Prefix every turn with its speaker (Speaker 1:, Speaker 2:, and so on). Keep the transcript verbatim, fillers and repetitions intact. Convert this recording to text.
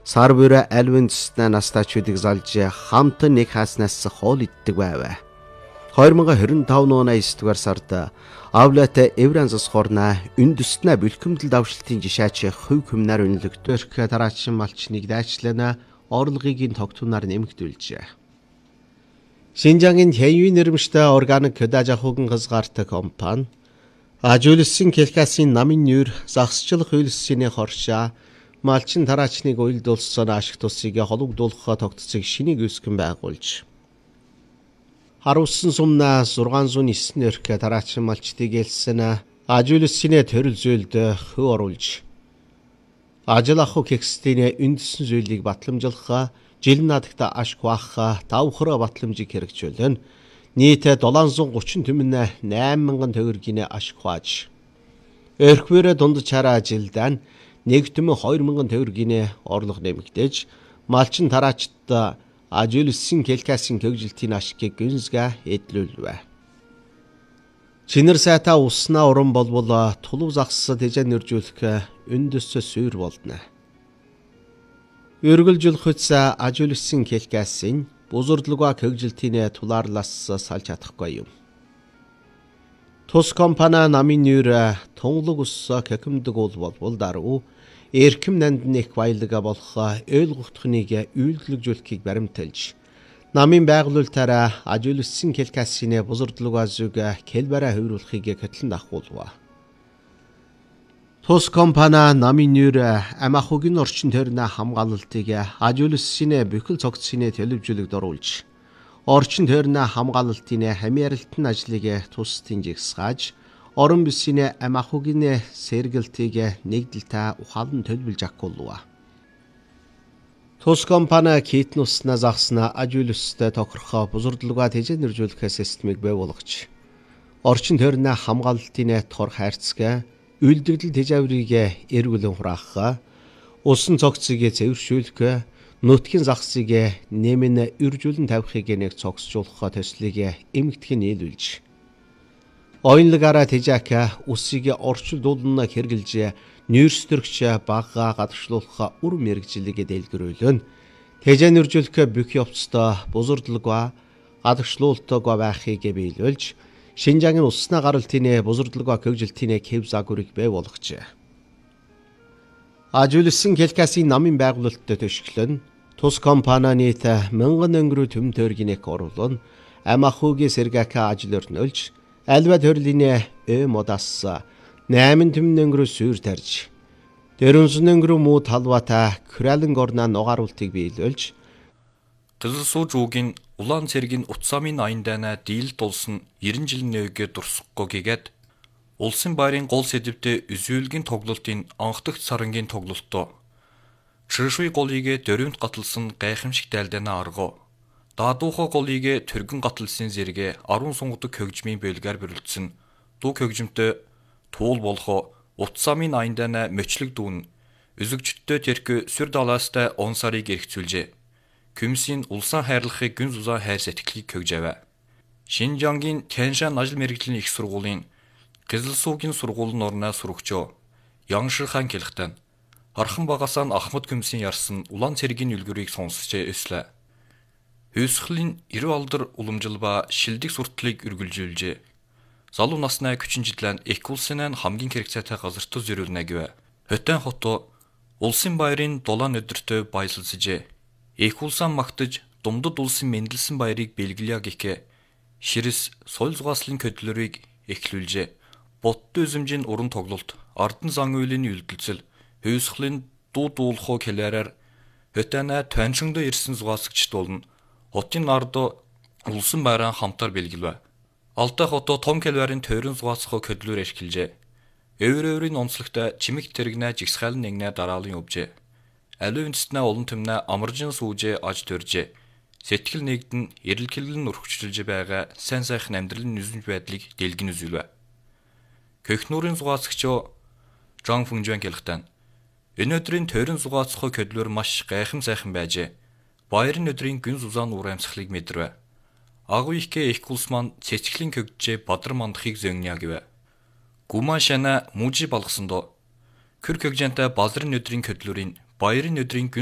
Speaker 1: Сар бүрэ альвын төснө настачуудыг залж хамт нэг хааснаас хоол иддэг байв. две тысячи двадцать пять оны девятого сард Авлата Евранзас хорна үндэснэ бэлхэмдэл давшилтын жишаач хувь хүмнаар үнэлэгдэх дараачин малчныг дайчлана орлогын тогтунаар нэмэгдүүлжээ. Шинжангийн хэвийн нэрмжтэй органик дажахуган газгаартай компани Ажуулсан Келкасын намын нүүр загсчлах хөлсөний хоршаа малчин тараачныг уйлдуулсан ашиг тусыг хологдуулах тогтцыг шинийг үүсгэн байгуулж харуулсан сумна шесть сто девять нэрх тараачин малчтыг элсэн ажуулсны төрөл зүйлд хөв оруулж ажил ахуй кекстийн үндэсн зүйлийг батламжлах жил надагта ашиг баах давхраа батламжийг хэрэгжүүлэн нийт seven hundred thirty түмэн eight thousand төгрөгийн ашиг хааж эрхвэрэ дунд чараа жилдэн one түмэн two thousand төгрөгийн орлого нэмэгдэж малчин тараачд ажуулсан Келкасын төгжилтийн ашигыг гүнзгэ эдлүүлвэ. Чинэр сайта уснаа уран болбол тулув загс тэжэн нэржүүлэх үндэс сүйр болдно. Өргөлжүүлэх хүч ажуулсан Келкасын бузурдлуга көгжилтийн тулаарлаас салж чадахгүй юм. Тус компани намын нэр тунглаг ус кекэмдэг бол болбол даруй эрхэм нандныг баялага болох ойлгогдохныг үйлдэлжүүлэхийг баримталж намын байгуулалтаараа ажуулсан Келкасын бузурдлуга зүг келбараа хувируулахыг хөтлөн ахуулва. Тус компани намын нэр амахугийн орчин тойрны хамгаалалтыг ажуулсан бүхэл цогцсны төлөвлөлөгд оруулж орчин тойрны хамгаалалтын хамааралтын ажлыг тусдын жигсгааж орон бүсийн амахугийн сэргэлтийг нэгдэлтэй ухаалан төлөвлөж агуулва. Тус компани китнусна загсна ажуулстай тохирох бузурдлуга тэжэн нэржүүлэх системийг бий болгож орчин тойрны хамгаалалтын тор хайрцаг үйлдвэрлэл тэжээврийг эргүүлэн хураах, усан цогцыг цэвэршүүлэх, нутгийн загсыг нэмэн үржүүлэн тавихыг нэг цогцжуулах төслийг эмгэтхэн нийлүүлж оюунлагаараа тэжээх усыг орчилдуулна хэрглэж нүүрстөрөгч багаа гадагшлуулах үр мэрэгжлийг дэлгэрүүлэн тэжээн үржүүлэх бүх явцдаа бузурдлага гадагшлуултаг байхыг биелүүлж Шинжангийн уснаа гаралтын бузурдлага көгжилтийн хэв загварыг бий болгожээ. Ажуулсан Келкасын намын байгуулалтад төшөглөн тус компани нийт one thousand өнгөрөө төм тойргийнэг оруулан амахугийн сэргээх ажил өрнөлж альва төрлийн э модас eight түмэн өнгөрөө сүйр тарж дөрвөн өнгөрөө муу талбата кралын горна нугааруултыг биелүүлж
Speaker 2: Кызылсуу жуугийн улаан цэргийн утсамын айндана дийл дулсан ninety жилийн өвгөө дурсахгүй гэгээд улсын байрын гол сэдвтэ үзүүлгийн тоглолтын анхдагч сарангийн тоглолтоо Чиршуй голыг дөрөвт гаталсан гайхамшиг дайлдана арго даадуухо голыг төргөн гаталсан зэрэг ten сунгадаг хөгжмийн бэлгээр бүрэлдсэн дуу хөгжмөд туул болохоо утсамын айндана мөчлөг дүүн үзэгчдтэй тэрх сүр далаастай он сарыг эргцүүлжээ. Күмсийн улсан хайрлахыг гүн зузаан хайр сэтгэлийг хөгжавэ. Шинжангийн Тяншан ажил мэргэжлийн их сургуулийн Кызылсуугийн сургуулийн орноо сурагчоо Янширхан Келхтан Архан багасаа Ахмад Күмсийн ярсан улаан цэргийн үлгэрийг сонсчээ өслөө. Хөөсхлийн ninety алдар уламжилба шилдэг суртлыг үргэлжүүлжээ. Залуу насны хүчин жилэн их улсын хамгийн хэрэгцээтэй газартаа зөрүүлнэ гэв. Хотын хото улсын байрын дулаан өдөртөө баялалцжээ. Их улсаа магтаж думдад улсын мэндэлсэн баярыг бэлгэлье гэхээ ширэс соёл зугааслын көдлөрийг эхлүүлжээ. Бодтой үзэмжийн уран тоглолт, Ардан зан үйлийн үйлдэлцэл, хөөсхлийн дуу дуулахуу хэлээрээр хөтэнэ тоншондоо ирсэн зугаасагчд болно. Хотын ардо улсын байраа хамтар бэлгэлвэ. Алтай хото том хэлбэрийн тойрон зугаасахуу көдлөр эрхэлжээ. Өвөр өврийн онцлогтой чимэг тэрэгнэ жигсхайлан нэгнэ дараалан явжээ. Аливаа үндэстнээ олон төмнө амаржин сүүжээ аж төржээ. Сэтгэл нэгдэн эрэлхэлэн өрхөчлөж байгаа сайн сайхан амьдралын нүзэмж байдлыг дэлгэн үзүүлвэ. Көхнүүрийн зугаасагчоо Жан Фүнжвэн Келхтан өнөөдрийн тойрон зугаасахуу көдлөр маш гайхам сайхан байжээ. Баярын өдрийн гүн зузаан уур амьсгалыг мэдрвэ. Агуу ихгээ их улс маань цэцгэлэн көгжжээ бадар мандахыг зөнгнья гэвэ. Гуман шана мужи балгасандоо Көр көгжэнтэй базрын өдрийн көдлөрийн баярын өдрийн